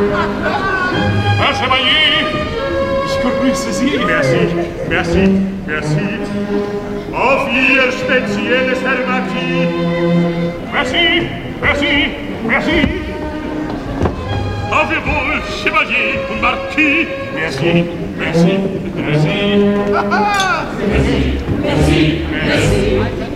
Herr Chevalier, ich grüße Sie. Merci, merci, merci. Auf Ihr spezielles Hermatie. Merci, merci, merci. Auf Ihr Wohl, Chevalier und Marquis. Merci, merci, merci. Merci, merci.